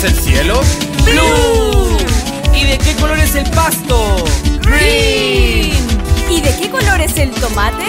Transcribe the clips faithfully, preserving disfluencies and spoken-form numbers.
¿El cielo? ¡Blue! ¿Y de qué color es el pasto? ¡Green! ¿Y de qué color es el tomate?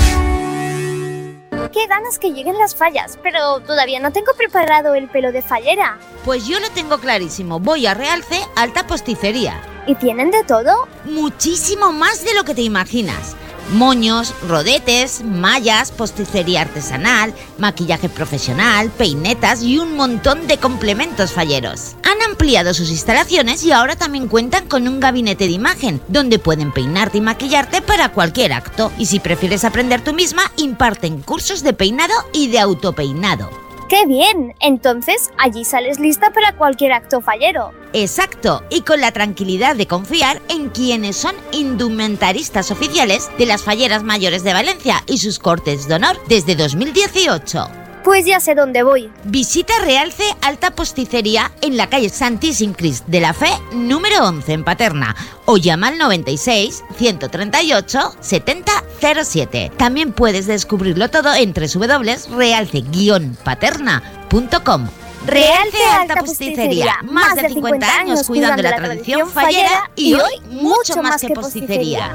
Qué ganas que lleguen las fallas, pero todavía no tengo preparado el pelo de fallera. Pues yo lo tengo clarísimo, voy a Realce Alta Posticería. ¿Y tienen de todo? Muchísimo más de lo que te imaginas. Moños, rodetes, mallas, posticería artesanal, maquillaje profesional, peinetas y un montón de complementos falleros. Han ampliado sus instalaciones y ahora también cuentan con un gabinete de imagen, donde pueden peinarte y maquillarte para cualquier acto. Y si prefieres aprender tú misma, imparten cursos de peinado y de autopeinado. ¡Qué bien! Entonces, allí sales lista para cualquier acto fallero. Exacto, y con la tranquilidad de confiar en quienes son indumentaristas oficiales de las falleras mayores de Valencia y sus cortes de honor desde dos mil dieciocho. Pues ya sé dónde voy. Visita Realce Alta Posticería en la calle Santíssim Crist de la Fe número once en Paterna o llama al noventa y seis, ciento treinta y ocho, setenta cero siete. También puedes descubrirlo todo en doble u doble u doble u punto realce guion paterna punto com. Realce Alta Posticería, más de cincuenta años cuidando la tradición fallera y hoy mucho más que posticería.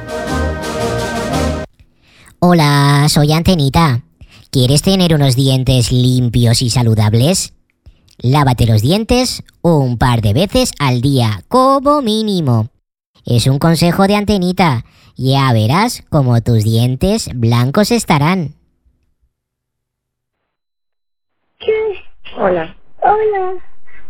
Hola, soy Antenita. ¿Quieres tener unos dientes limpios y saludables? Lávate los dientes un par de veces al día, como mínimo. Es un consejo de Antenita. Ya verás cómo tus dientes blancos estarán. ¿Qué? Hola. Hola.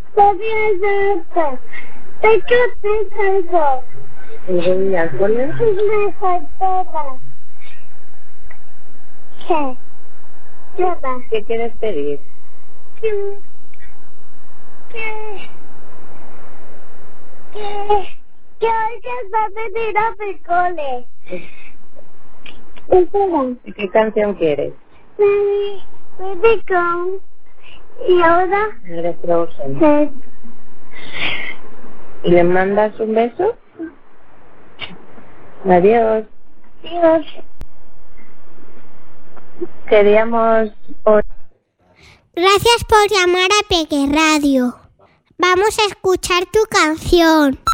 Soy ¿de qué piensas? ¿En miércoles? Me faltaba. ¿Qué? ¿Qué quieres pedir? ¿Qué? ¿Qué? ¿Qué? ¿Qué hay que va a pedir a mi cole? Espera. ¿Y qué canción quieres? Baby, baby come. ¿Y ahora? Eres Frozen. Sí. ¿Y le mandas un beso? Adiós. Dios. Queríamos... Gracias por llamar a Peque Radio. Vamos a escuchar tu canción.